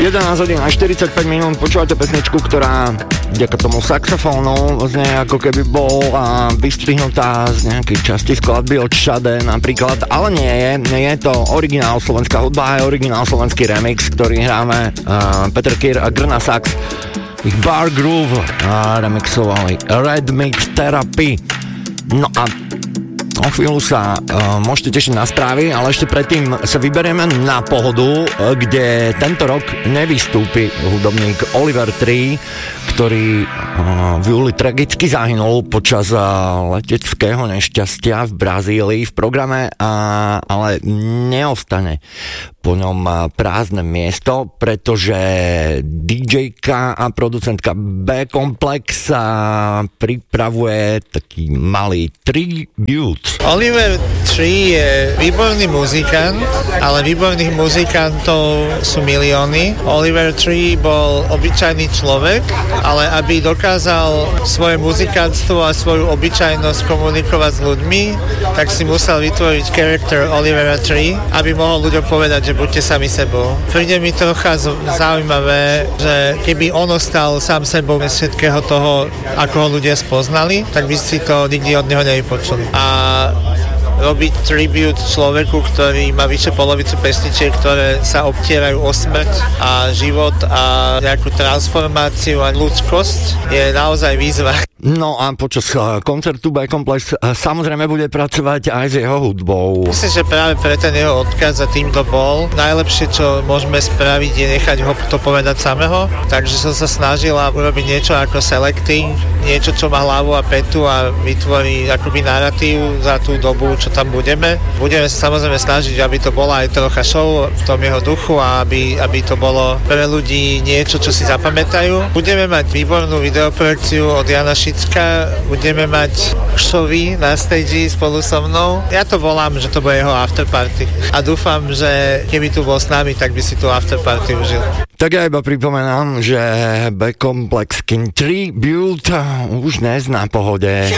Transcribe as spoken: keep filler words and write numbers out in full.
jedenásť hodín a štyridsaťpäť minút, počúvate pesničku, ktorá vďaka tomu saxofónu znie ako keby bol a vystrihnutá z nejakej časti skladby od Shade napríklad, ale nie je, nie je to originál slovenská hudba, je originál slovenský remix, ktorý hráme uh, Peter Kyr a Grna Sax. Ich Bar Groove a remixovali Red Mix Therapy. No a o chvíľu sa uh, môžete tešiť na správy, ale ešte predtým sa vyberieme na Pohodu, kde tento rok nevystúpi hudobník Oliver Tree, ktorý uh, v júli tragicky zahynul počas uh, leteckého nešťastia v Brazílii v programe, uh, ale neostane po ňom uh, prázdne miesto, pretože DJka a producentka B-Complex uh, pripravuje taký malý tribute. Oliver Tree je výborný muzikant, ale výborných muzikantov sú milióny. Oliver Tree bol obyčajný človek, ale aby dokázal svoje muzikantstvo a svoju obyčajnosť komunikovať s ľuďmi, tak si musel vytvoriť character Olivera Tree, aby mohol ľuďom povedať, že buďte sami sebou. Príde mi trocha zaujímavé, že keby on ostal sám sebou bez všetkého toho, ako ho ľudia spoznali, tak by si to nikdy od neho nevypočuli. A robiť tribute človeku, ktorý má vyše polovicu pesničiek, ktoré sa obtierajú o smrť a život a nejakú transformáciu a ľudskosť, je naozaj výzva. No a počas koncertu B-Complex samozrejme bude pracovať aj s jeho hudbou. Myslím, že práve pre ten jeho odkaz a tým to bol. Najlepšie, čo môžeme spraviť, je nechať ho to povedať samého. Takže som sa snažila urobiť niečo ako selecting, niečo, čo má hlavu a petu a vytvorí akoby narratív za tú dobu, čo tam budeme. Budeme sa samozrejme snažiť, aby to bola aj trocha show v tom jeho duchu a aby, aby to bolo pre ľudí niečo, čo si zapamätajú. Budeme mať výbornú videoprojekciu od Jana Šicka, budeme mať showy na stage spolu so mnou. Ja to volám, že to bude jeho afterparty. A dúfam, že keby tu bol s nami, tak by si tu afterparty užil. Tak ja iba pripomenám, že B-Complex King Tribute už dnes na Pohode.